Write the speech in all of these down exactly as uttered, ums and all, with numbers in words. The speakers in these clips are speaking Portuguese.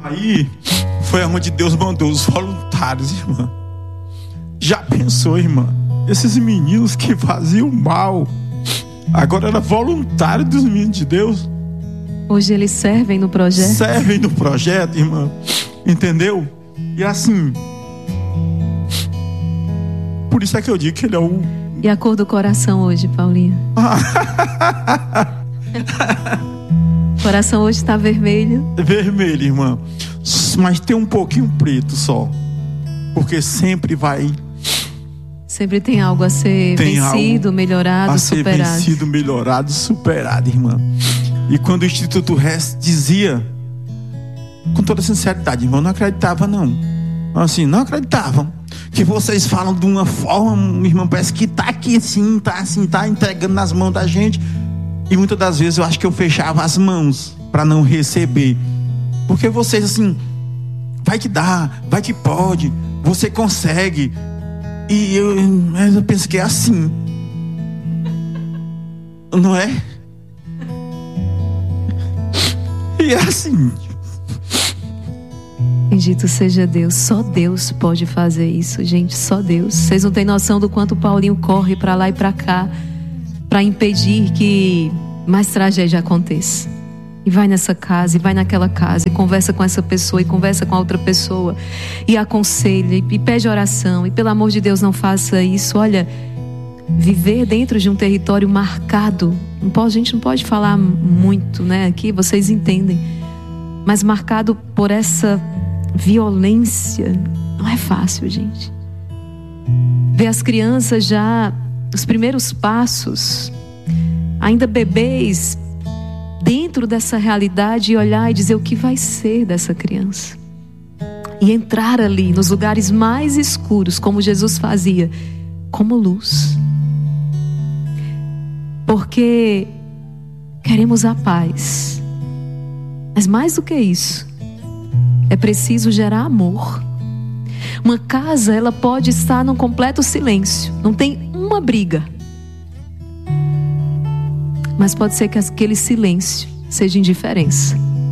Aí foi onde Deus mandou os voluntários, irmã. Já pensou, irmã? Esses meninos que faziam mal, agora era voluntário dos meninos de Deus. Hoje eles servem no projeto. Servem no projeto, irmã. Entendeu? E assim, por isso é que eu digo que ele é o... E a cor do coração hoje, Paulinho? O coração hoje está vermelho. Vermelho, irmã. Mas tem um pouquinho preto só. Porque sempre vai... Sempre tem algo a ser tem vencido, melhorado, a superado. A ser vencido, melhorado, superado, irmã. E quando o Instituto Rest dizia, com toda sinceridade, irmão, não acreditava não. Assim, não acreditavam. Que vocês falam de uma forma, irmão, parece que tá aqui assim, tá assim, tá entregando nas mãos da gente. E muitas das vezes eu acho que eu fechava as mãos para não receber. Porque vocês assim, vai que dá, vai que pode, você consegue. E eu, eu penso que é assim, não é? E é assim. Bendito seja Deus. Só Deus pode fazer isso, gente. Só Deus. Vocês não têm noção do quanto o Paulinho corre para lá e para cá para impedir que mais tragédia aconteça. E vai nessa casa, e vai naquela casa, e conversa com essa pessoa, e conversa com a outra pessoa, e aconselha, e, e pede oração. E pelo amor de Deus, não faça isso. Olha, viver dentro de um território marcado, não pode, a gente não pode falar muito, né? Aqui vocês entendem, mas marcado por essa violência, não é fácil, gente. Ver as crianças já, os primeiros passos, ainda bebês, dentro dessa realidade, e olhar e dizer o que vai ser dessa criança. E entrar ali nos lugares mais escuros, como Jesus fazia, como luz. Porque queremos a paz. Mas mais do que isso, é preciso gerar amor. Uma casa, ela pode estar num completo silêncio, não tem uma briga. Mas pode ser que aquele silêncio seja indiferença,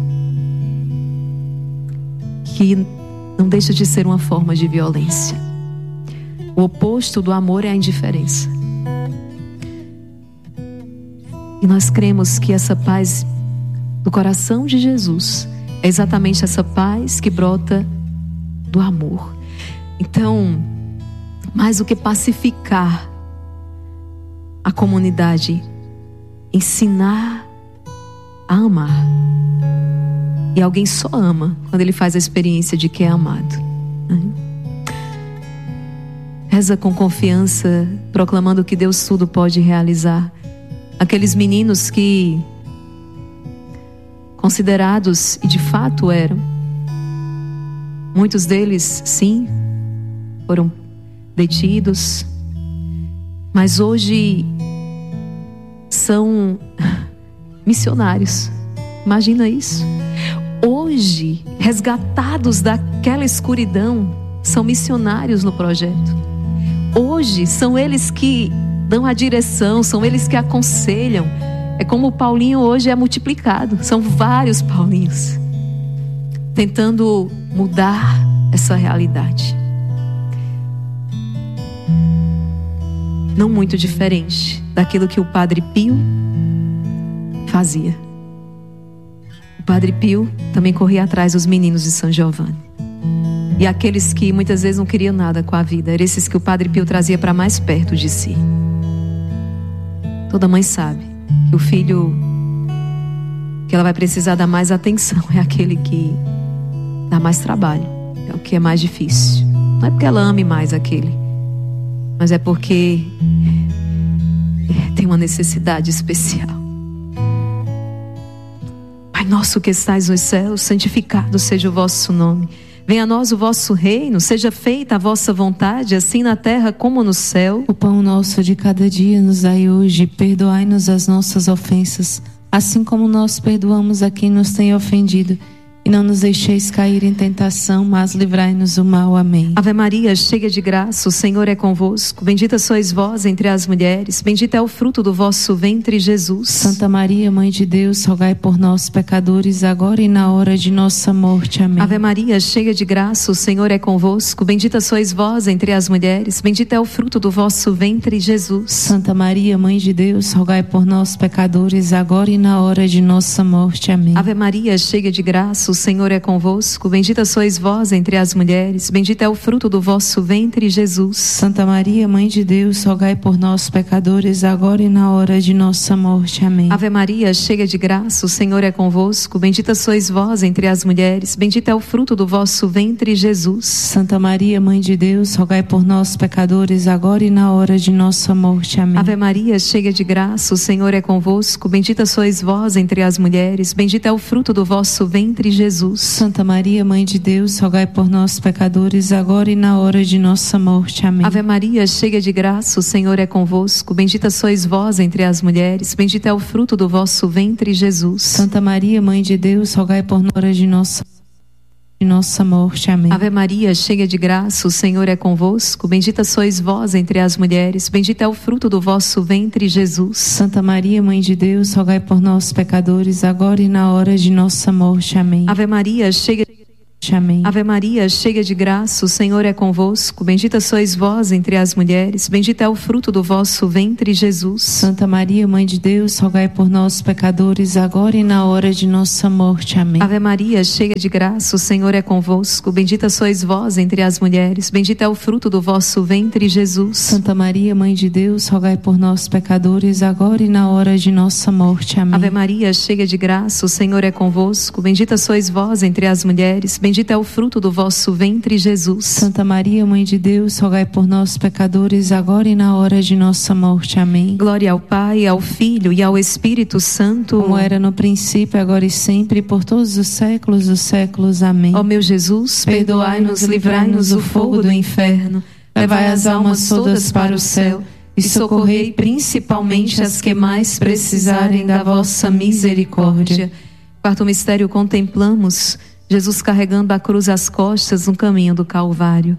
que não deixa de ser uma forma de violência. O oposto do amor é a indiferença. E nós cremos que essa paz do coração de Jesus é exatamente essa paz que brota do amor. Então, mais do que pacificar a comunidade, ensinar a amar. E alguém só ama quando ele faz a experiência de que é amado. Reza com confiança, proclamando que Deus tudo pode realizar. Aqueles meninos que, considerados, e de fato eram, muitos deles, sim, foram detidos, mas hoje são missionários. Imagina isso. Hoje, resgatados daquela escuridão, são missionários no projeto. Hoje, são eles que dão a direção, são eles que aconselham. É como o Paulinho hoje é multiplicado. São vários Paulinhos tentando mudar essa realidade. Não muito diferente daquilo que o Padre Pio fazia. O Padre Pio também corria atrás dos meninos de São Giovanni. E aqueles que muitas vezes não queriam nada com a vida, eram esses que o Padre Pio trazia para mais perto de si. Toda mãe sabe que o filho que ela vai precisar dar mais atenção é aquele que dá mais trabalho, é o que é mais difícil. Não é porque ela ame mais aquele, mas é porque tem uma necessidade especial. Pai nosso que estais nos céus, santificado seja o vosso nome. Venha a nós o vosso reino, seja feita a vossa vontade, assim na terra como no céu. O pão nosso de cada dia nos dai hoje, perdoai-nos as nossas ofensas, assim como nós perdoamos a quem nos tem ofendido. E não nos deixeis cair em tentação, mas livrai-nos do mal. Amém. Ave Maria, cheia de graça, o Senhor é convosco. Bendita sois vós entre as mulheres, bendito é o fruto do vosso ventre, Jesus. Santa Maria, Mãe de Deus, rogai por nós, pecadores, agora e na hora de nossa morte. Amém. Ave Maria, cheia de graça, o Senhor é convosco. Bendita sois vós entre as mulheres, bendito é o fruto do vosso ventre, Jesus. Santa Maria, Mãe de Deus, rogai por nós, pecadores, agora e na hora de nossa morte. Amém. Ave Maria, cheia de graça, o Senhor é convosco. Bendita sois vós entre as mulheres, bendito é o fruto do vosso ventre, Jesus. Santa Maria, Mãe de Deus, rogai por nós, pecadores, agora e na hora de nossa morte. Amém. Ave Maria, cheia de graça, o Senhor é convosco. Bendita sois vós entre as mulheres, bendito é o fruto do vosso ventre, Jesus. Santa Maria, Mãe de Deus, rogai por nós, pecadores, agora e na hora de nossa morte. Amém. Ave Maria, cheia de graça, o Senhor é convosco. Bendita sois vós entre as mulheres, bendito é o fruto do vosso ventre, Jesus. Santa Maria, Mãe de Deus, rogai por nós, pecadores, agora e na hora de nossa morte. Amém. Ave Maria, cheia de graça, o Senhor é convosco. Bendita sois vós entre as mulheres, bendito é o fruto do vosso ventre, Jesus. Santa Maria, Mãe de Deus, rogai por nós, agora de nossa de nossa morte. Amém. Ave Maria, cheia de graça, o Senhor é convosco. Bendita sois vós entre as mulheres, bendito é o fruto do vosso ventre, Jesus. Santa Maria, Mãe de Deus, rogai por nós, pecadores, agora e na hora de nossa morte. Amém. Ave Maria, cheia Amém. Ave Maria, cheia de graça, o Senhor é convosco. Bendita sois vós entre as mulheres, bendito é o fruto do vosso ventre, Jesus. Santa Maria, Mãe de Deus, rogai por nós, pecadores, agora e na hora de nossa morte. Amém. Ave Maria, cheia de graça, o Senhor é convosco. Bendita sois vós entre as mulheres, bendito é o fruto do vosso ventre, Jesus. Santa Maria, Mãe de Deus, rogai por nós, pecadores, agora e na hora de nossa morte. Amém. Ave Maria, cheia de graça, o Senhor é convosco. Bendita sois vós entre as mulheres, bendito Bendito é o fruto do vosso ventre, Jesus. Santa Maria, Mãe de Deus, rogai por nós, pecadores, agora e na hora de nossa morte. Amém. Glória ao Pai, ao Filho e ao Espírito Santo, como era no princípio, agora e sempre, por todos os séculos dos séculos. Amém. Ó meu Jesus, perdoai-nos, livrai-nos do fogo do inferno, levai as almas todas para o céu e socorrei principalmente as que mais precisarem da vossa misericórdia. Quarto mistério, contemplamos Jesus carregando a cruz às costas no caminho do Calvário.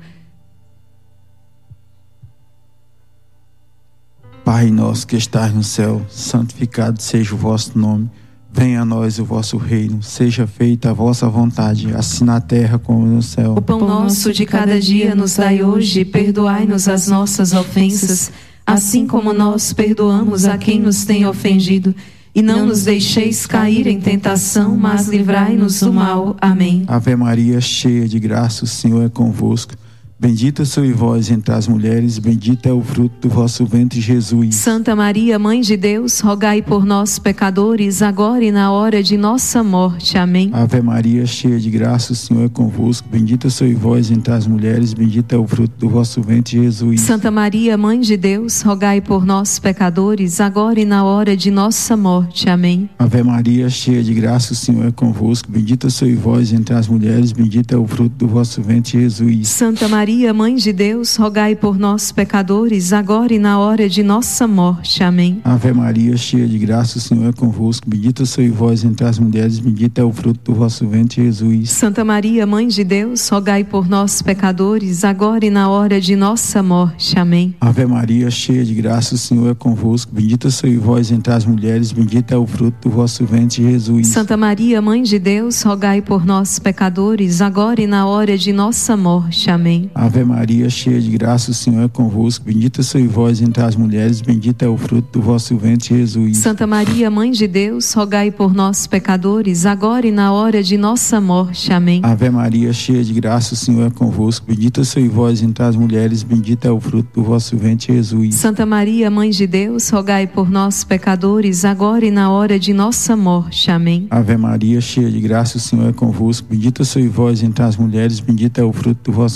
Pai nosso que estás no céu, santificado seja o vosso nome. Venha a nós o vosso reino, seja feita a vossa vontade, assim na terra como no céu. O pão nosso de cada dia nos dai hoje, perdoai-nos as nossas ofensas, assim como nós perdoamos a quem nos tem ofendido. E não nos deixeis cair em tentação, mas livrai-nos do mal. Amém. Ave Maria, cheia de graça, o Senhor é convosco. Bendita sois vós entre as mulheres, bendito é o fruto do vosso ventre, Jesus. Santa Maria, Mãe de Deus, rogai por nós, pecadores, agora e na hora de nossa morte. Amém. Ave Maria, cheia de graça, o Senhor é convosco. Bendita sois vós entre as mulheres, bendito é o fruto do vosso ventre, Jesus. Santa Maria, Mãe de Deus, rogai por nós, pecadores, agora e na hora de nossa morte. Amém. Ave Maria, cheia de graça, o Senhor é convosco. Bendita sois vós entre as mulheres, bendito é o fruto do vosso ventre, Jesus. Santa Maria, Maria, Mãe de Deus, rogai por nós, pecadores, agora e na hora de nossa morte. Amém. Ave Maria, cheia de graça, o Senhor é convosco. Bendita sois vós entre as mulheres, bendito é o fruto do vosso ventre, Jesus. Santa Maria, Mãe de Deus, rogai por nós, pecadores, agora e na hora de nossa morte. Amém. Ave Maria, cheia de graça, o Senhor é convosco. Bendita sois vós entre as mulheres, bendito é o fruto do vosso ventre, Jesus. Santa Maria, Mãe de Deus, rogai por nós, pecadores, agora e na hora de nossa morte. Amém. Ave Maria, cheia de graça, o Senhor é convosco. Bendita sois vós entre as mulheres, bendito é o fruto do vosso ventre, Jesus. Santa Maria, Mãe de Deus, rogai por nós, pecadores, agora e na hora de nossa morte. Amém. Ave Maria, cheia de graça, o Senhor é convosco. Bendita sois vós entre as mulheres, bendito é o fruto do vosso ventre, Jesus. Santa Maria, Mãe de Deus, rogai por nós, pecadores, agora e na hora de nossa morte. Amém. Ave Maria, cheia de graça, o Senhor é convosco. Bendita sois vós entre as mulheres, bendito é o fruto do vosso ventre, Jesus.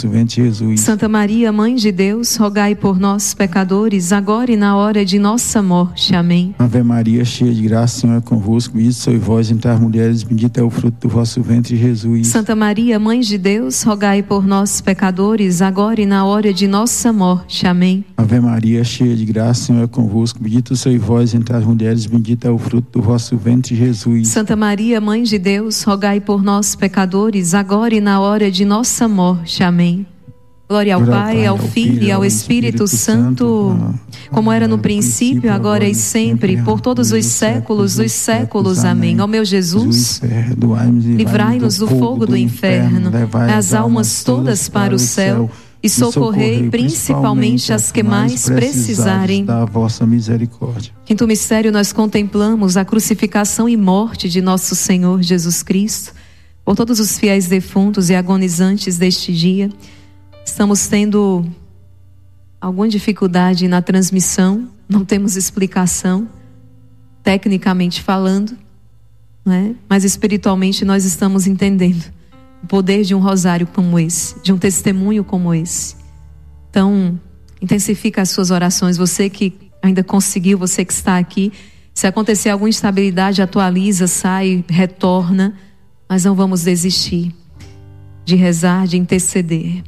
Jesus. Santa Maria, Mãe de Deus, rogai por nós, pecadores, agora e na hora de nossa morte. Amém. Ave Maria, cheia de graça, o Senhor é convosco. Bendita sois vós entre as mulheres, bendito é o fruto do vosso ventre, Jesus. Santa Maria, Mãe de Deus, rogai por nós, pecadores, agora e na hora de nossa morte. Amém. Ave Maria, cheia de graça, o Senhor é convosco. Bendita sois vós entre as mulheres, bendito é o fruto do vosso ventre, Jesus. Santa Maria, Mãe de Deus, rogai por nós, pecadores, agora e na hora de nossa morte. Amém. Glória ao Glória Pai, ao Filho e ao Espírito Santo, como era no princípio, agora e sempre, por todos os séculos dos séculos. Amém. Ó meu Jesus, livrai-nos do fogo do inferno, levai as almas todas para o céu e socorrei principalmente as que mais precisarem da vossa misericórdia. Quinto mistério, nós contemplamos a crucificação e morte de nosso Senhor Jesus Cristo. Por todos os fiéis defuntos e agonizantes deste dia, estamos tendo alguma dificuldade na transmissão, não temos explicação, tecnicamente falando, não é? Mas espiritualmente nós estamos entendendo o poder de um rosário como esse, de um testemunho como esse. Então, intensifica as suas orações, você que ainda conseguiu, você que está aqui, se acontecer alguma instabilidade, atualiza, sai, retorna, mas não vamos desistir de rezar, de interceder.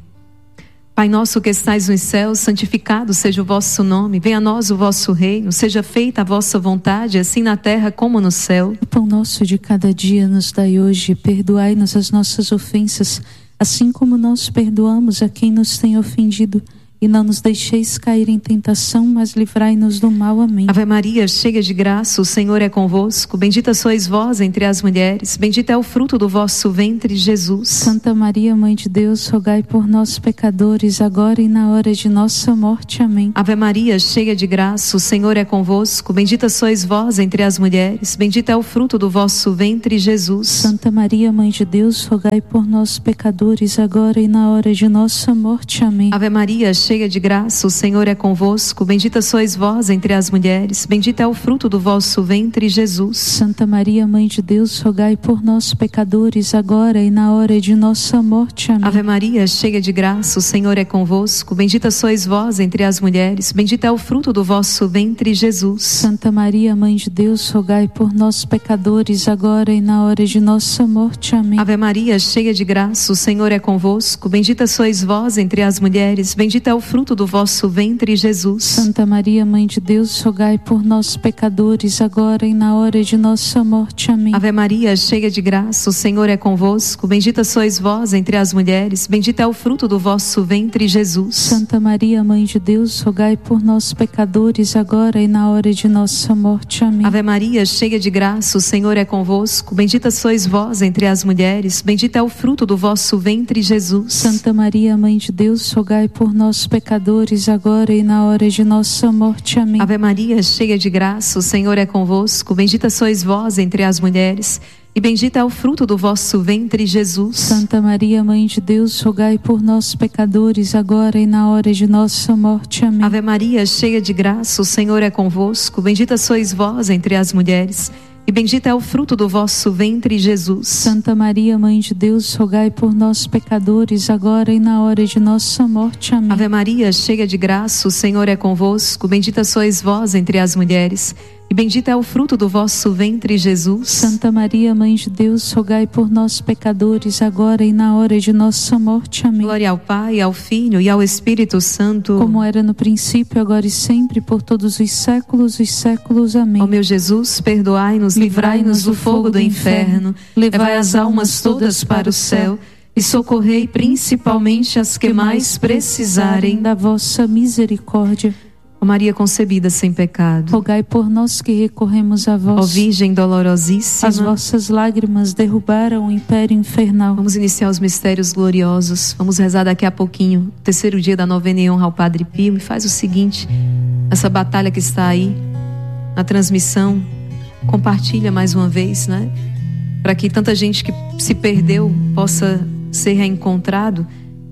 Pai nosso que estais nos céus, santificado seja o vosso nome, venha a nós o vosso reino, seja feita a vossa vontade, assim na terra como no céu. O pão nosso de cada dia nos dai hoje, perdoai-nos as nossas ofensas, assim como nós perdoamos a quem nos tem ofendido. E não nos deixeis cair em tentação, mas livrai-nos do mal. Amém. Ave Maria, cheia de graça, o Senhor é convosco. Bendita sois vós entre as mulheres. Bendito é o fruto do vosso ventre, Jesus. Santa Maria, Mãe de Deus, rogai por nós, pecadores, agora e na hora de nossa morte. Amém. Ave Maria, cheia de graça, o Senhor é convosco. Bendita sois vós entre as mulheres. Bendito é o fruto do vosso ventre, Jesus. Santa Maria, Mãe de Deus, rogai por nós, pecadores, agora e na hora de nossa morte. Amém. Ave Maria, cheia de graça, o Senhor é convosco. Bendita sois vós entre as mulheres. Bendito é o fruto do vosso ventre, Jesus. Santa Maria, Mãe de Deus, rogai por nós, pecadores, agora e na hora de nossa morte. Amém. Ave Maria, cheia de graça, o Senhor é convosco. Bendita sois vós entre as mulheres. Bendito é o fruto do vosso ventre, Jesus. Santa Maria, Mãe de Deus, rogai por nós, pecadores, agora e na hora de nossa morte. Amém. Ave Maria, cheia de graça, o Senhor é convosco. Bendita sois vós entre as mulheres. Bendito é o fruto do vosso ventre, Jesus. Santa Maria, Mãe de Deus, rogai por nós, pecadores, agora e na hora de nossa morte. Amém. Ave Maria, cheia de graça, o Senhor é convosco. Bendita sois vós entre as mulheres. Bendito é o fruto do vosso ventre, Jesus. Santa Maria, Mãe de Deus, rogai por nós, pecadores, agora e na hora de nossa morte. Amém. Ave Maria, cheia de graça, o Senhor é convosco. Bendita sois vós entre as mulheres. Bendito é o fruto do vosso ventre, Jesus. Santa Maria, Mãe de Deus, rogai por nós, pecadores, agora e na hora de nossa morte. Amém. Ave Maria, cheia de graça, o Senhor é convosco. Bendita sois vós entre as mulheres. E bendito é o fruto do vosso ventre, Jesus. Santa Maria, Mãe de Deus, rogai por nós, pecadores, agora e na hora de nossa morte. Amém. Ave Maria, cheia de graça, o Senhor é convosco. Bendita sois vós entre as mulheres. E bendito é o fruto do vosso ventre, Jesus. Santa Maria, Mãe de Deus, rogai por nós, pecadores, agora e na hora de nossa morte. Amém. Ave Maria, cheia de graça, o Senhor é convosco. Bendita sois vós entre as mulheres. E bendito é o fruto do vosso ventre, Jesus. Santa Maria, Mãe de Deus, rogai por nós, pecadores, agora e na hora de nossa morte. Amém. Glória ao Pai, ao Filho e ao Espírito Santo, como era no princípio, agora e sempre, por todos os séculos dos séculos. Amém. Ó meu Jesus, perdoai-nos, livrai-nos do fogo do inferno, levai as almas todas para o céu e socorrei principalmente as que mais precisarem da vossa misericórdia. Ó Maria concebida sem pecado, rogai por nós que recorremos a vós. Ó Virgem dolorosíssima, as vossas lágrimas derrubaram o império infernal. Vamos iniciar os mistérios gloriosos. Vamos rezar daqui a pouquinho o terceiro dia da novena em honra ao Padre Pio. E faz o seguinte, essa batalha que está aí na transmissão, compartilha mais uma vez, né? Para que tanta gente que se perdeu possa ser reencontrado.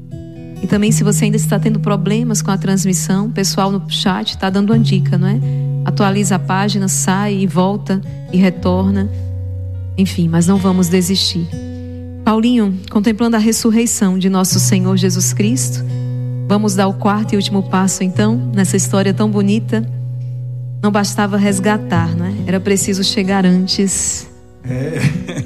E também, se você ainda está tendo problemas com a transmissão, o pessoal no chat está dando uma dica, não é? Atualiza a página, sai e volta e retorna. Enfim, mas não vamos desistir. Paulinho, contemplando a ressurreição de nosso Senhor Jesus Cristo, Vamos dar o quarto e último passo então, nessa história tão bonita. Não bastava resgatar, não é? Era preciso chegar antes. É.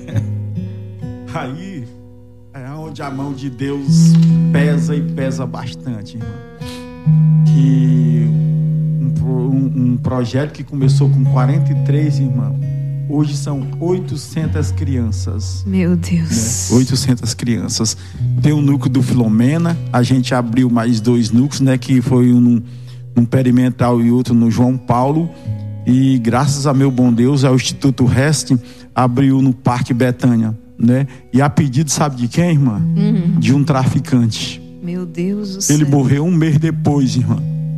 Aí é onde a mão de Deus pesa e pesa bastante, irmão. Que um, um, um projeto que começou com quarenta e três, irmão, hoje são oitocentas crianças. Meu Deus. Né? oitocentas crianças. Tem o núcleo do Filomena, a gente abriu mais dois núcleos, né? Que foi um, um Perimetral e outro no João Paulo. E graças a meu bom Deus, ao Instituto Rest abriu no Parque Betânia, né? E a pedido, sabe de quem, irmã? Uhum. De um traficante. Meu Deus do céu. Ele morreu um mês depois, irmã.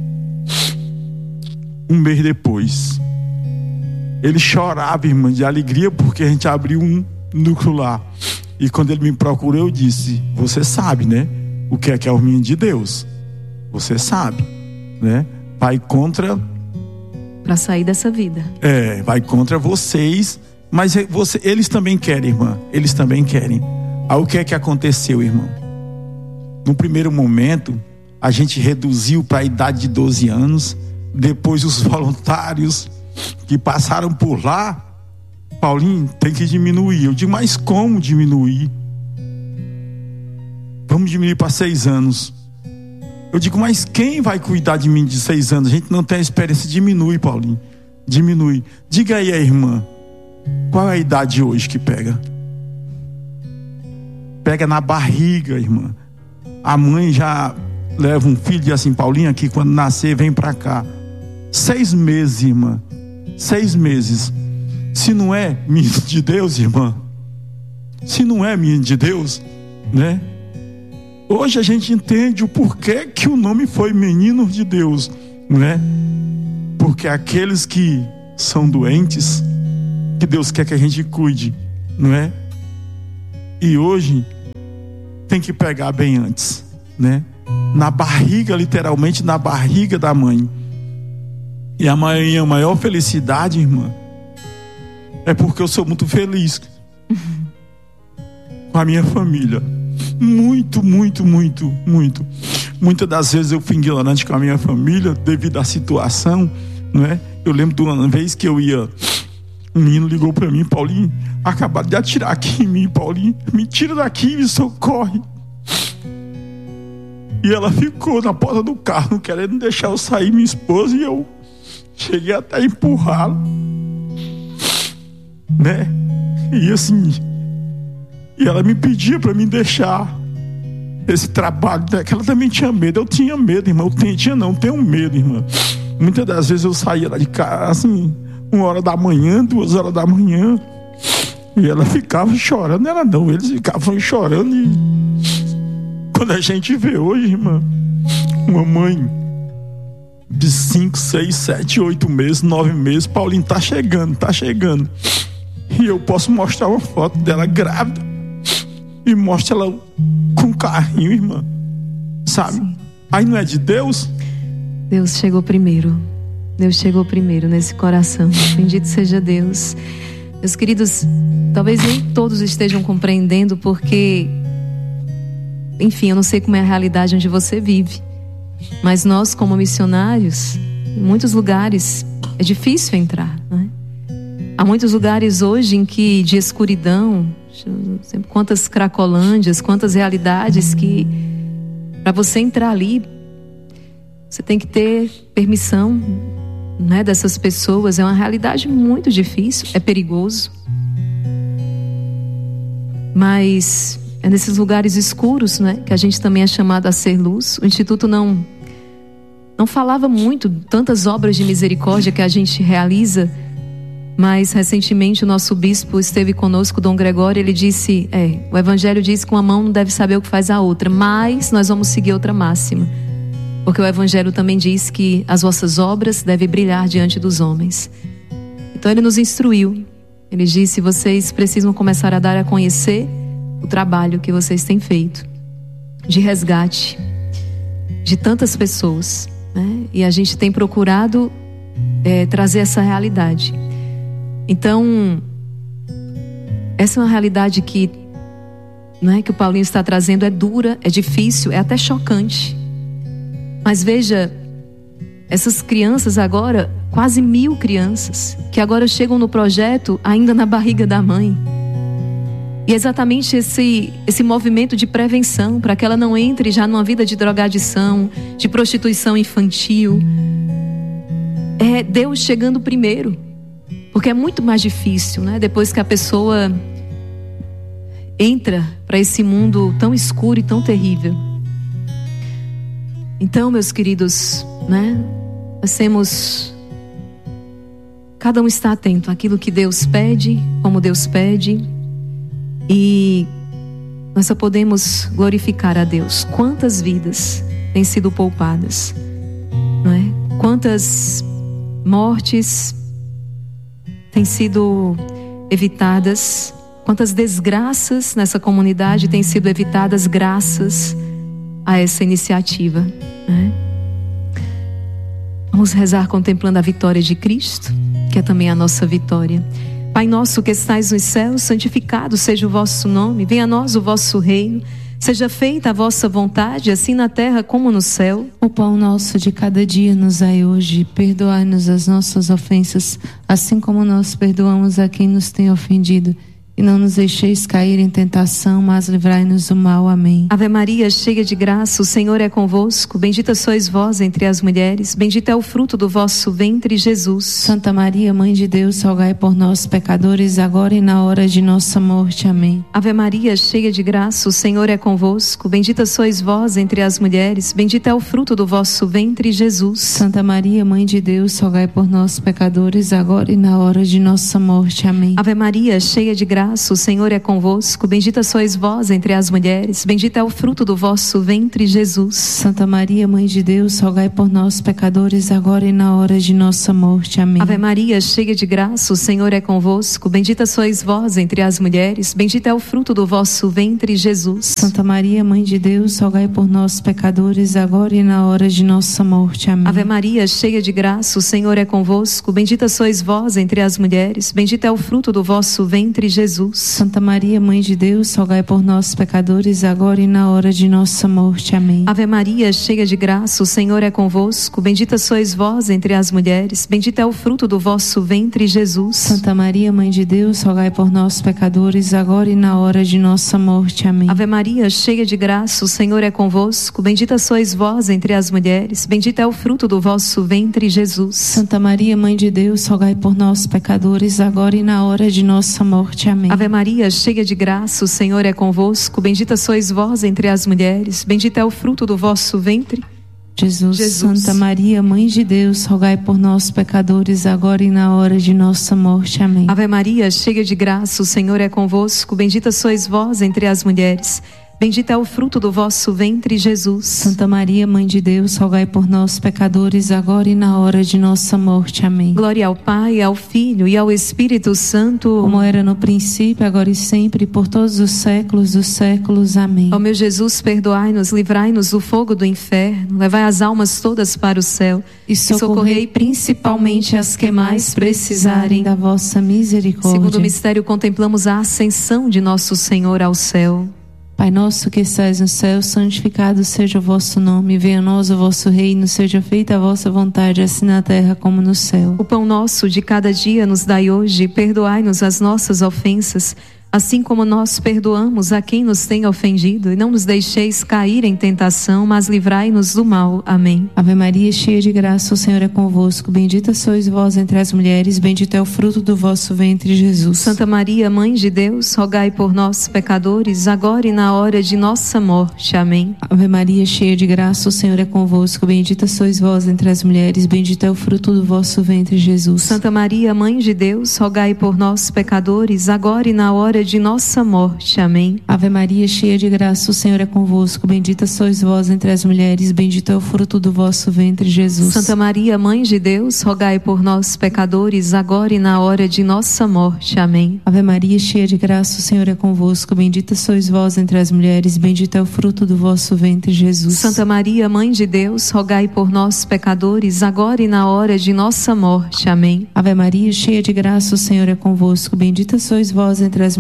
Um mês depois. Ele chorava, irmã, de alegria porque a gente abriu um núcleo lá. E quando ele me procurou, eu disse: você sabe, né? O que é que é o menino de Deus? Você sabe, né? Vai contra... Para sair dessa vida. É, vai contra vocês. Mas você, eles também querem, irmã. Eles também querem. Aí o que é que aconteceu, irmão? No primeiro momento, a gente reduziu para a idade de doze anos. Depois os voluntários que passaram por lá, Paulinho, tem que diminuir. Eu digo, mas como diminuir? Vamos diminuir para seis anos. Eu digo, mas quem vai cuidar de mim de seis anos? A gente não tem a experiência. Diminui, Paulinho. Diminui. Diga aí, a irmã, qual é a idade hoje que pega? Pega na barriga, irmã. A mãe já leva um filho e diz assim: Paulinho, aqui quando nascer, vem pra cá. Seis meses, irmã. Seis meses. Se não é menino de Deus, irmã, se não é menino de Deus, né? Hoje a gente entende o porquê que o nome foi Menino de Deus, né? Porque aqueles que são doentes, que Deus quer que a gente cuide, não é? E hoje tem que pegar bem antes, né? Na barriga, literalmente na barriga da mãe. E a minha maior felicidade, irmã, é porque eu sou muito feliz com a minha família. Muito, muito, muito, muito. Muitas das vezes eu fui ignorante com a minha família devido à situação, não é? Eu lembro de uma vez que eu ia, um menino ligou para mim: Paulinho, acabaram de atirar aqui em mim, Paulinho, me tira daqui, me socorre. E ela ficou na porta do carro querendo deixar eu sair, minha esposa, e eu cheguei até a empurrá-la, né? E assim, e ela me pedia para me deixar esse trabalho, né? Que ela também tinha medo. Eu tinha medo, irmão. Eu tinha, tinha não, tenho medo, irmã. Muitas das vezes eu saía lá de casa, assim, uma hora da manhã, duas horas da manhã, e ela ficava chorando. Ela não, eles ficavam chorando. E quando a gente vê hoje, irmã, uma mãe de cinco, seis, sete, oito meses, nove meses, Paulinho, tá chegando, tá chegando. E eu posso mostrar uma foto dela grávida e mostra ela com carrinho, irmã. Sabe? Sim. Aí não é de Deus? Deus chegou primeiro. Deus chegou primeiro nesse coração. Bendito seja Deus. Meus queridos, talvez nem todos estejam compreendendo, porque, enfim, eu não sei como é a realidade onde você vive. Mas nós, como missionários, em muitos lugares é difícil entrar, não é? Há muitos lugares hoje em que, de escuridão, quantas cracolândias, quantas realidades que, para você entrar ali, você tem que ter permissão, né, dessas pessoas. É uma realidade muito difícil, é perigoso. Mas é nesses lugares escuros, né, que a gente também é chamado a ser luz. O Instituto não, não falava muito, tantas obras de misericórdia que a gente realiza. Mas recentemente o nosso bispo esteve conosco, Dom Gregório. Ele disse, é, o Evangelho diz que uma mão não deve saber o que faz a outra, mas nós vamos seguir outra máxima, porque o Evangelho também diz que as vossas obras devem brilhar diante dos homens. Então ele nos instruiu. Ele disse: vocês precisam começar a dar a conhecer o trabalho que vocês têm feito de resgate de tantas pessoas, né? E a gente tem procurado é, trazer essa realidade. Então, essa é uma realidade que, né, que o Paulinho está trazendo. É dura, é difícil, é até chocante. Mas veja, essas crianças agora, quase mil crianças, que agora chegam no projeto ainda na barriga da mãe. E é exatamente esse, esse movimento de prevenção, para que ela não entre já numa vida de drogadição, de prostituição infantil. É Deus chegando primeiro, porque é muito mais difícil, né? Depois que a pessoa entra para esse mundo tão escuro e tão terrível. Então, meus queridos, né? Nós temos... Cada um está atento àquilo que Deus pede, como Deus pede. E nós só podemos glorificar a Deus. Quantas vidas têm sido poupadas, não é? Quantas mortes têm sido evitadas, quantas desgraças nessa comunidade têm sido evitadas graças a essa iniciativa, né? Vamos rezar contemplando a vitória de Cristo, que é também a nossa vitória. Pai nosso que estais nos céus, santificado seja o vosso nome, venha a nós o vosso reino, seja feita a vossa vontade, assim na terra como no céu. O pão nosso de cada dia nos dai hoje, perdoai-nos as nossas ofensas, assim como nós perdoamos a quem nos tem ofendido. E não nos deixeis cair em tentação, mas livrai-nos do mal. Amém. Ave Maria, cheia de graça, o Senhor é convosco. Bendita sois vós entre as mulheres. Bendito é o fruto do vosso ventre, Jesus. Santa Maria, Mãe de Deus, rogai por nós, pecadores, agora e na hora de nossa morte. Amém. Ave Maria, cheia de graça, o Senhor é convosco. Bendita sois vós entre as mulheres. Bendito é o fruto do vosso ventre, Jesus. Santa Maria, Mãe de Deus, rogai por nós, pecadores, agora e na hora de nossa morte. Amém. Ave Maria, cheia de graça, o Senhor é convosco, bendita sois vós entre as mulheres, bendito é o fruto do vosso ventre, Jesus. Santa Maria, Mãe de Deus, rogai por nós, pecadores, agora e na hora de nossa morte. Amém. Ave Maria, cheia de graça, o Senhor é convosco, bendita sois vós entre as mulheres, bendito é o fruto do vosso ventre, Jesus. Santa Maria, Mãe de Deus, rogai por nós, pecadores, agora e na hora de nossa morte. Amém. Ave Maria, cheia de graça, o Senhor é convosco, bendita sois vós entre as mulheres, bendito é o fruto do vosso ventre, Jesus. Santa Maria, Mãe de Deus, rogai por nós, pecadores, agora e na hora de nossa morte. Amém. Ave Maria, cheia de graça, o Senhor é convosco, bendita sois vós entre as mulheres, bendito é o fruto do vosso ventre, Jesus. Santa Maria, Mãe de Deus, rogai por nós, pecadores, agora e na hora de nossa morte. Amém. Ave Maria, cheia de graça, o Senhor é convosco, bendita sois vós entre as mulheres, bendito é o fruto do vosso ventre, Jesus. Santa Maria, Mãe de Deus, rogai por nós, pecadores, agora e na hora de nossa morte. Amém. Ave Maria, cheia de graça, o Senhor é convosco, bendita sois vós entre as mulheres, bendito é o fruto do vosso ventre, Jesus. Jesus. Santa Maria, Mãe de Deus, rogai por nós, pecadores, agora e na hora de nossa morte. Amém. Ave Maria, cheia de graça, o Senhor é convosco, bendita sois vós entre as mulheres, bendito é o fruto do vosso ventre, Jesus. Santa Maria, Mãe de Deus, rogai por nós, pecadores, agora e na hora de nossa morte. Amém. Glória ao Pai, ao Filho e ao Espírito Santo, como era no princípio, agora e sempre, por todos os séculos dos séculos. Amém. Ó meu Jesus, perdoai-nos, livrai-nos do fogo do inferno, levai as almas todas para o céu e socorrei principalmente as que mais precisarem da vossa misericórdia. Segundo o mistério, contemplamos a ascensão de nosso Senhor ao céu. Pai nosso que estais no céu, santificado seja o vosso nome, venha a nós o vosso reino, seja feita a vossa vontade, assim na terra como no céu. O pão nosso de cada dia nos dai hoje, perdoai-nos as nossas ofensas, assim como nós perdoamos a quem nos tem ofendido, e não nos deixeis cair em tentação, mas livrai-nos do mal. Amém. Ave Maria, cheia de graça, o Senhor é convosco, bendita sois vós entre as mulheres, bendito é o fruto do vosso ventre, Jesus. Santa Maria, Mãe de Deus, rogai por nós, pecadores, agora e na hora de nossa morte. Amém. Ave Maria, cheia de graça, o Senhor é convosco, bendita sois vós entre as mulheres, bendito é o fruto do vosso ventre, Jesus. Santa Maria, Mãe de Deus, rogai por nós, pecadores, agora e na hora de nossa morte. Amém. Ave Maria, cheia de graça, o Senhor é convosco, bendita sois vós entre as mulheres, bendito é o fruto do vosso ventre, Jesus. Santa Maria, Mãe de Deus, rogai por nós, pecadores, agora e na hora de nossa morte. Amém. Ave Maria, cheia de graça, o Senhor é convosco, bendita sois vós entre as mulheres, bendito é o fruto do vosso ventre, Jesus. Santa Maria, Mãe de Deus, rogai por nós, pecadores, agora e na hora de nossa morte. Amém. Ave Maria, cheia de graça, o Senhor é convosco, bendita sois vós entre as mulheres,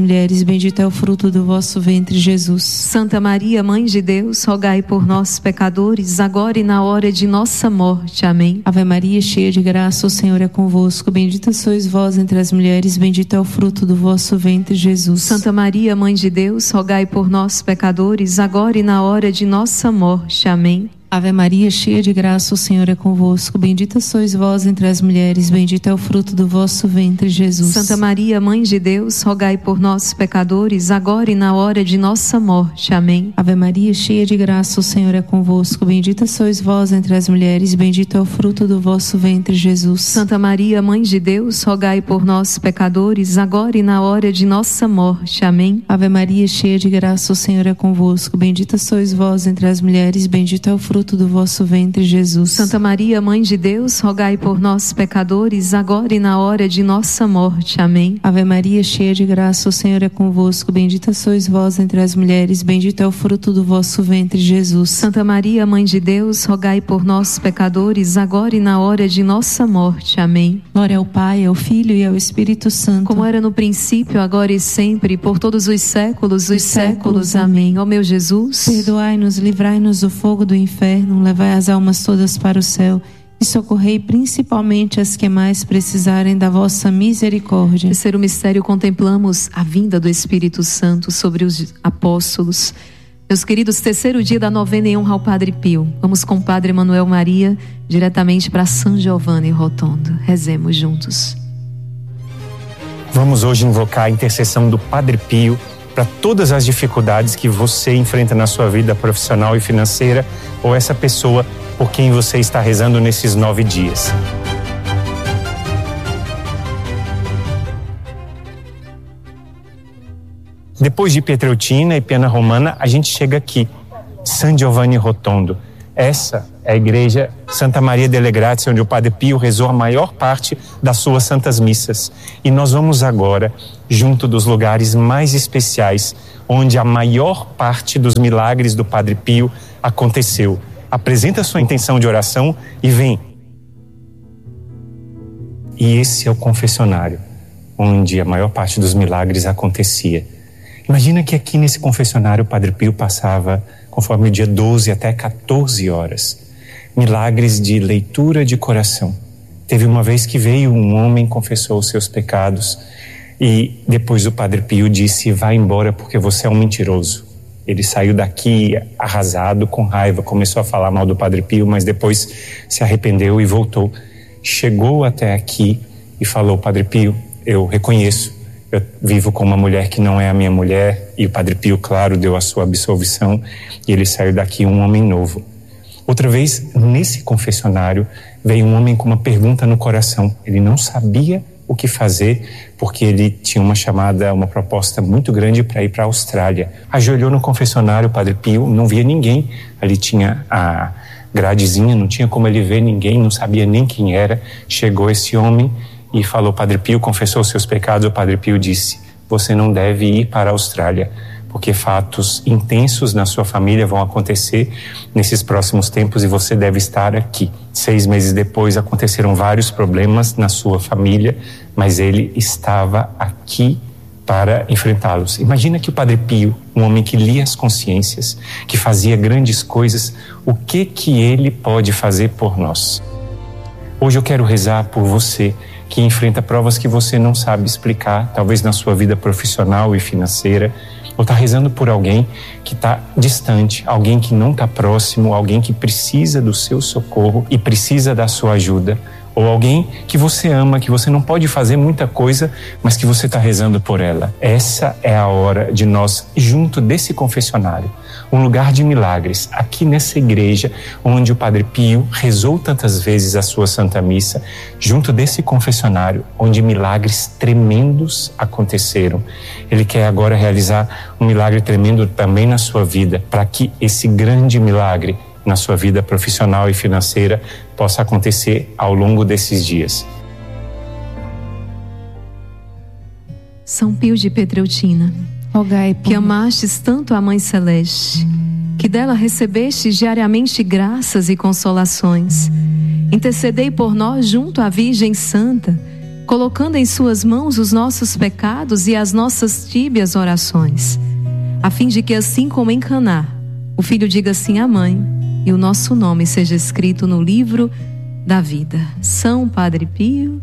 mulheres, bendito é o fruto do vosso ventre, Jesus. Santa Maria, Mãe de Deus, rogai por nós, pecadores, agora e na hora de nossa morte. Amém. Ave Maria, cheia de graça, o Senhor é convosco. Bendita sois vós entre as mulheres, bendito é o fruto do vosso ventre, Jesus. Santa Maria, Mãe de Deus, rogai por nós, pecadores, agora e na hora de nossa morte. Amém. Ave Maria, cheia de graça, o Senhor é convosco. Bendita sois vós entre as mulheres, bendito é o fruto do vosso ventre, Jesus. Santa Maria, Mãe de Deus, rogai por nós, pecadores, agora e na hora de nossa morte. Amém. Ave Maria, cheia de graça, o Senhor é convosco. Bendita sois vós entre as mulheres, bendito é o fruto do vosso ventre, Jesus. Santa Maria, Mãe de Deus, rogai por nós, pecadores, agora e na hora de nossa morte. Amém. Ave Maria, cheia de graça, o Senhor é convosco. Bendita sois vós entre as mulheres, bendito é o fruto do vosso ventre, Jesus. Santa Maria, Mãe de Deus, rogai por nós, pecadores, agora e na hora de nossa morte. Amém. Ave Maria, cheia de graça, o Senhor é convosco. Bendita sois vós entre as mulheres, bendito é o fruto do vosso ventre, Jesus. Santa Maria, Mãe de Deus, rogai por nós, pecadores, agora e na hora de nossa morte. Amém. Glória ao Pai, ao Filho e ao Espírito Santo, como era no princípio, agora e sempre, por todos os séculos dos séculos. Amém. Ó meu Jesus, perdoai-nos, livrai-nos do fogo do inferno, levai as almas todas para o céu e socorrei principalmente as que mais precisarem da vossa misericórdia. Terceiro mistério, contemplamos a vinda do Espírito Santo sobre os apóstolos. Meus queridos, terceiro dia da novena em honra ao Padre Pio. Vamos com o Padre Manuel Maria diretamente para São Giovanni Rotondo. Rezemos juntos. Vamos hoje invocar a intercessão do Padre Pio para todas as dificuldades que você enfrenta na sua vida profissional e financeira, ou essa pessoa por quem você está rezando nesses nove dias. Depois de Pietreutina e Piana Romana, a gente chega aqui, San Giovanni Rotondo. Essa é a igreja Santa Maria delle Grazie, onde o Padre Pio rezou a maior parte das suas santas missas. E nós vamos agora, junto dos lugares mais especiais, onde a maior parte dos milagres do Padre Pio aconteceu. Apresenta sua intenção de oração e vem. E esse é o confessionário, onde a maior parte dos milagres acontecia. Imagina que aqui nesse confessionário o Padre Pio passava, conforme o dia doze até quatorze horas, milagres de leitura de coração. Teve uma vez que veio um homem, confessou os seus pecados e depois o Padre Pio disse: vai embora porque você é um mentiroso. Ele saiu daqui arrasado, com raiva, começou a falar mal do Padre Pio, mas depois se arrependeu e voltou. Chegou até aqui e falou: Padre Pio, eu reconheço, eu vivo com uma mulher que não é a minha mulher. E o Padre Pio, claro, deu a sua absolvição e ele saiu daqui um homem novo. Outra vez, nesse confessionário, veio um homem com uma pergunta no coração. Ele não sabia o que fazer porque ele tinha uma chamada, uma proposta muito grande para ir para a Austrália. Ajoelhou no confessionário, o Padre Pio não via ninguém. Ali tinha a gradezinha, não tinha como ele ver ninguém, não sabia nem quem era. Chegou esse homem e falou: Padre Pio, confessou seus pecados. O Padre Pio disse: você não deve ir para a Austrália, porque fatos intensos na sua família vão acontecer nesses próximos tempos e você deve estar aqui. Seis meses depois aconteceram vários problemas na sua família, mas ele estava aqui para enfrentá-los. Imagina que o Padre Pio, um homem que lia as consciências, que fazia grandes coisas, o que que ele pode fazer por nós? Hoje eu quero rezar por você que enfrenta provas que você não sabe explicar, talvez na sua vida profissional e financeira, ou está rezando por alguém que está distante, alguém que não está próximo, alguém que precisa do seu socorro e precisa da sua ajuda, ou alguém que você ama, que você não pode fazer muita coisa, mas que você está rezando por ela. Essa é a hora de nós, junto desse confessionário, um lugar de milagres, aqui nessa igreja onde o Padre Pio rezou tantas vezes a sua Santa Missa, junto desse confessionário onde milagres tremendos aconteceram. Ele quer agora realizar um milagre tremendo também na sua vida, para que esse grande milagre na sua vida profissional e financeira possa acontecer ao longo desses dias. São Pio de Pietreutina, rogai por que amastes tanto a Mãe Celeste, que dela recebestes diariamente graças e consolações, intercedei por nós junto à Virgem Santa, colocando em suas mãos os nossos pecados e as nossas tíbias orações, a fim de que, assim como em Caná, o filho diga sim à mãe e o nosso nome seja escrito no livro da vida. São Padre Pio,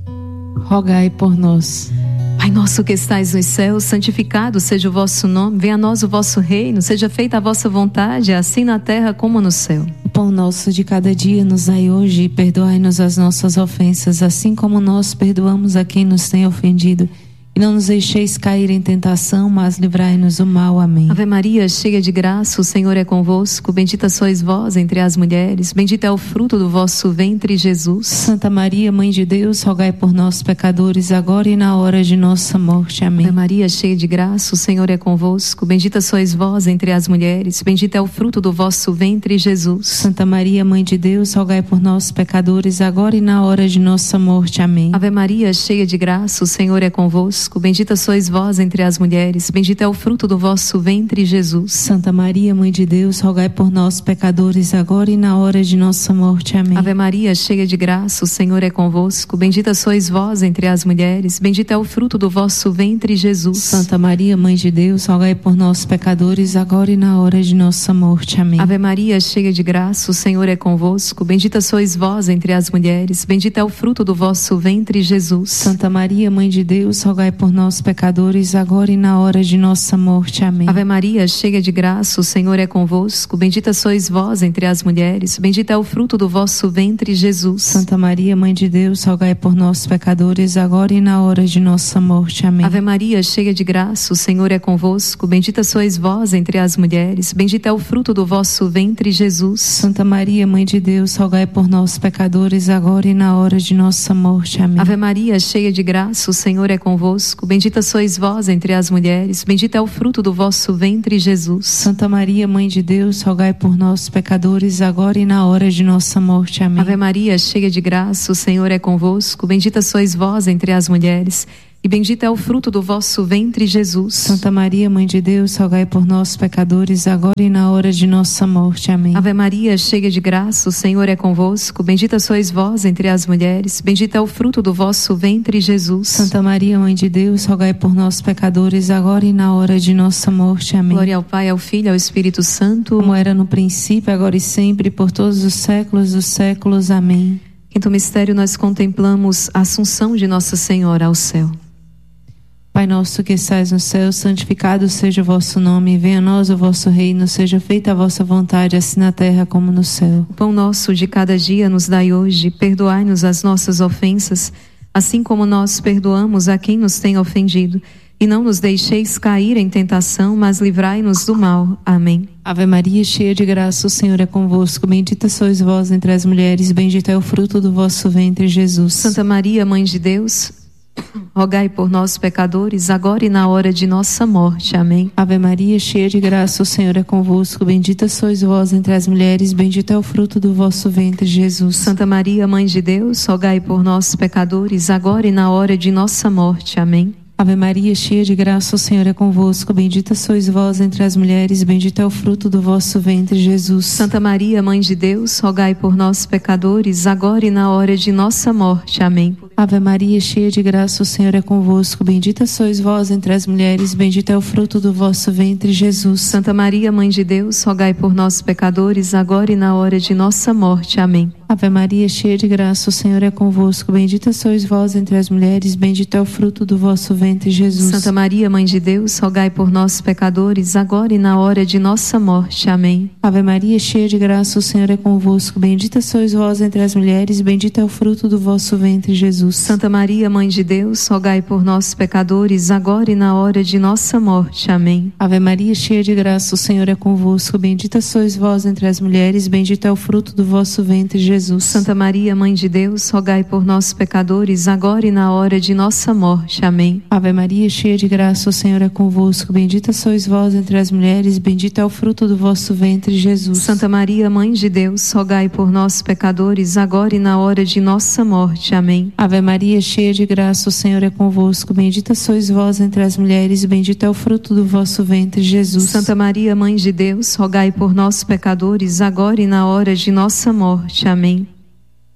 rogai por nós. Pai nosso que estais nos céus, santificado seja o vosso nome, venha a nós o vosso reino, seja feita a vossa vontade, assim na terra como no céu. O pão nosso de cada dia nos dai hoje e perdoai-nos as nossas ofensas, assim como nós perdoamos a quem nos tem ofendido. E não nos deixeis cair em tentação, mas livrai-nos do mal. Amém. Ave Maria, cheia de graça, o Senhor é convosco. Bendita sois vós entre as mulheres. Bendito é o fruto do vosso ventre, Jesus. Santa Maria, Mãe de Deus, rogai por nós, pecadores, agora e na hora de nossa morte. Amém. Ave Maria, cheia de graça, o Senhor é convosco. Bendita sois vós entre as mulheres. Bendito é o fruto do vosso ventre, Jesus. Santa Maria, Mãe de Deus, rogai por nós, pecadores, agora e na hora de nossa morte. Amém. Ave Maria, cheia de graça, o Senhor é convosco. Bendita sois vós entre as mulheres, bendito é o fruto do vosso ventre, Jesus. Santa Maria, Mãe de Deus, rogai por nós, pecadores, agora e na hora de nossa morte. Amém. Ave Maria, cheia de graça, o Senhor é convosco. Bendita sois vós entre as mulheres, bendito é o fruto do vosso ventre, Jesus. Santa Maria, Mãe de Deus, rogai por nós, pecadores, agora e na hora de nossa morte. Amém. Ave Maria, cheia de graça, o Senhor é convosco. Bendita sois vós entre as mulheres, bendito é o fruto do vosso ventre, Jesus. Santa Maria, Mãe de Deus, rogai por nós, pecadores, agora e na hora de nossa morte. Amém. Ave Maria, cheia de graça, o Senhor é convosco. Bendita sois vós entre as mulheres, bendito é o fruto do vosso ventre, Jesus. Santa Maria, Mãe de Deus, rogai por nós, pecadores, agora e na hora de nossa morte. Amém. Ave Maria, cheia de graça, o Senhor é convosco. Bendita sois vós entre as mulheres, bendito é o fruto do vosso ventre, Jesus. Santa Maria, Mãe de Deus, rogai por nós, pecadores, agora e na hora de nossa morte. Amém. Ave Maria, cheia de graça, o Senhor é convosco. Bendita sois vós entre as mulheres, bendito é o fruto do vosso ventre, Jesus. Santa Maria, Mãe de Deus, rogai por nós, pecadores, agora e na hora de nossa morte. Amém. Ave Maria, cheia de graça, o Senhor é convosco. Bendita sois vós entre as mulheres, e bendito é o fruto do vosso ventre, Jesus. Santa Maria, Mãe de Deus, rogai por nós, pecadores, agora e na hora de nossa morte. Amém. Ave Maria, cheia de graça, o Senhor é convosco. Bendita sois vós entre as mulheres, bendito é o fruto do vosso ventre, Jesus. Santa Maria, Mãe de Deus, rogai por nós, pecadores, agora e na hora de nossa morte. Amém. Glória ao Pai, ao Filho e ao Espírito Santo, como era no princípio, agora e sempre, por todos os séculos dos séculos. Amém. Quinto mistério, nós contemplamos a assunção de Nossa Senhora ao céu. Pai nosso que estais no céu, santificado seja o vosso nome, venha a nós o vosso reino, seja feita a vossa vontade, assim na terra como no céu. O pão nosso de cada dia nos dai hoje, perdoai-nos as nossas ofensas, assim como nós perdoamos a quem nos tem ofendido. E não nos deixeis cair em tentação, mas livrai-nos do mal. Amém. Ave Maria, cheia de graça, o Senhor é convosco. Bendita sois vós entre as mulheres, bendito é o fruto do vosso ventre, Jesus. Santa Maria, Mãe de Deus, rogai por nós, pecadores, agora e na hora de nossa morte. Amém. Ave Maria, cheia de graça, o Senhor é convosco. Bendita sois vós entre as mulheres, bendito é o fruto do vosso ventre, Jesus. Santa Maria, Mãe de Deus, rogai por nós, pecadores, agora e na hora de nossa morte. Amém. Ave Maria, cheia de graça, o Senhor é convosco. Bendita sois vós entre as mulheres, bendito é o fruto do vosso ventre, Jesus. Santa Maria, Mãe de Deus, rogai por nós, pecadores, agora e na hora de nossa morte. Amém. Ave Maria, cheia de graça, o Senhor é convosco. Bendita sois vós entre as mulheres, bendito é o fruto do vosso ventre, Jesus. Santa Maria, Mãe de Deus, rogai por nós, pecadores, agora e na hora de nossa morte. Amém. Ave Maria, cheia de graça, o Senhor é convosco. Bendita sois vós entre as mulheres, bendito é o fruto do vosso ventre, Jesus. Santa Maria, Mãe de Deus, rogai por nós, pecadores, agora e na hora de nossa morte. Amém. Ave Maria, cheia de graça, o Senhor é convosco. Bendita sois vós entre as mulheres, bendito é o fruto do vosso ventre, Jesus. Santa Maria, Mãe de Deus, rogai por nós, pecadores, agora e na hora de nossa morte. Amém. Ave Maria, cheia de graça, o Senhor é convosco. Bendita sois vós entre as mulheres, bendito é o fruto do vosso ventre, Jesus. Santa Maria, Mãe de Deus, rogai por nós, pecadores, agora e na hora de nossa morte. Amém. Ave Maria, cheia de graça, o Senhor é convosco. Bendita sois vós entre as mulheres, bendito é o fruto do vosso ventre, Jesus. Santa Maria, Mãe de Deus, rogai por nós, pecadores, agora e na hora de nossa morte. Amém. Ave Maria, cheia de graça, o Senhor é convosco. Bendita sois vós entre as mulheres, bendito é o fruto do vosso ventre, Jesus. Santa Maria, Mãe de Deus, rogai por nós, pecadores, agora e na hora de nossa morte. Amém.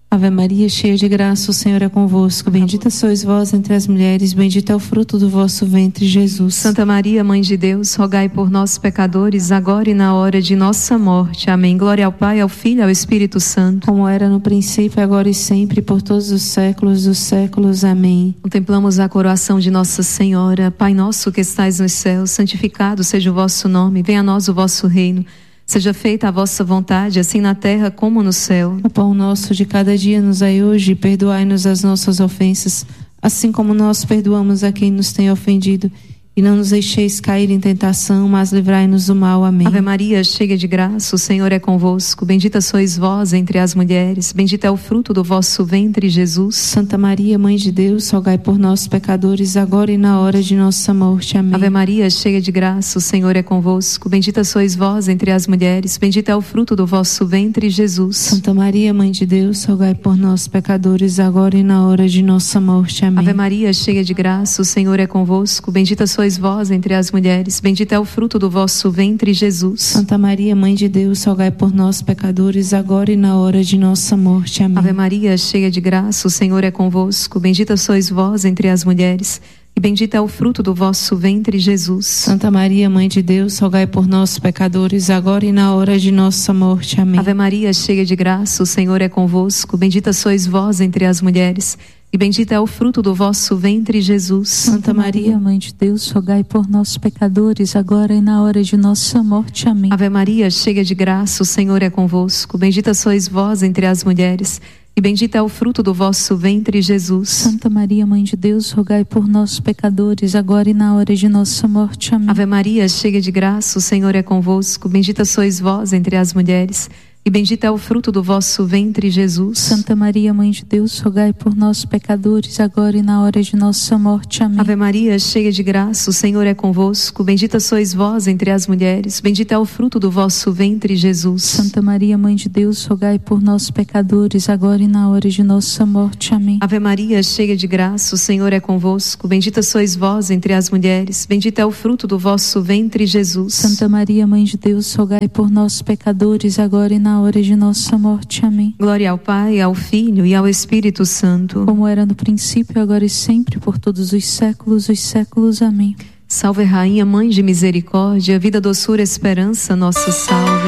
Ave Maria, cheia de graça, o Senhor é convosco. Bendita sois vós entre as mulheres, bendito é o fruto do vosso ventre, Jesus. Santa Maria, Mãe de Deus, rogai por nós, pecadores, agora e na hora de nossa morte. Amém. Glória ao Pai, ao Filho e ao Espírito Santo. Como era no princípio, agora e sempre, por todos os séculos dos séculos. Amém. Contemplamos a coroação de Nossa Senhora. Pai nosso que estais nos céus, santificado seja o vosso nome. Venha a nós o vosso reino. Seja feita a vossa vontade, assim na terra como no céu. O pão nosso de cada dia nos dai hoje, perdoai-nos as nossas ofensas, assim como nós perdoamos a quem nos tem ofendido. E não nos deixeis cair em tentação, mas livrai-nos do mal. Amém. Ave Maria, cheia de graça, o Senhor é convosco. Bendita sois vós entre as mulheres, bendito é o fruto do vosso ventre, Jesus. Santa Maria, Mãe de Deus, rogai por nós, pecadores, agora e na hora de nossa morte. Amém. Ave Maria, cheia de graça, o Senhor é convosco. Bendita sois vós entre as mulheres, bendito é o fruto do vosso ventre, Jesus. Santa Maria, Mãe de Deus, rogai por nós, pecadores, agora e na hora de nossa morte. Amém. Ave Maria, cheia de graça, o Senhor é convosco. Bendita sois vós entre as mulheres, bendito é o fruto do vosso ventre, Jesus. Santa Maria, Mãe de Deus, rogai por nós, pecadores, agora e na hora de nossa morte. Amém. Ave Maria, cheia de graça, o Senhor é convosco. Bendita sois vós entre as mulheres, e bendito é o fruto do vosso ventre, Jesus. Santa Maria, Mãe de Deus, rogai por nós, pecadores, agora e na hora de nossa morte. Amém. Ave Maria, cheia de graça, o Senhor é convosco. Bendita sois vós entre as mulheres, e bendito é o fruto do vosso ventre, Jesus. Santa Maria, Mãe de Deus, rogai por nós, pecadores, agora e na hora de nossa morte. Amém. Ave Maria, cheia de graça, o Senhor é convosco. Bendita sois vós entre as mulheres, e bendito é o fruto do vosso ventre, Jesus. Santa Maria, Mãe de Deus, rogai por nós, pecadores, agora e na hora de nossa morte. Amém. Ave Maria, cheia de graça, o Senhor é convosco. Bendita sois vós entre as mulheres, e bendito é o fruto do vosso ventre, Jesus. Santa Maria, Mãe de Deus, rogai por nós, pecadores, agora e na hora de nossa morte. Amém. Ave Maria, cheia de graça, o Senhor é convosco. Bendita sois vós entre as mulheres, bendito é o fruto do vosso ventre, Jesus. Santa Maria, Mãe de Deus, rogai por nós, pecadores, agora e na hora de nossa morte. Amém. Ave Maria, cheia de graça, o Senhor é convosco. Bendita sois vós entre as mulheres, bendito é o fruto do vosso ventre, Jesus. Santa Maria, Mãe de Deus, rogai por nós, pecadores, agora e na hora de nossa morte. Amém. Glória ao Pai, ao Filho e ao Espírito Santo. Como era no princípio, agora e sempre, por todos os séculos, os séculos. Amém. Salve Rainha, Mãe de Misericórdia, vida, doçura, esperança, nossa salve.